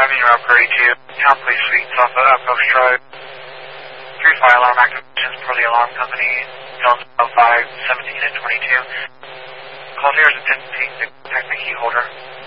Avenue, Route 32, Town Police Suite, South Post Drive. 3 fire alarm activations for the alarm company, zones 5, 17, and 22. Call here is attempting to detect the key holder.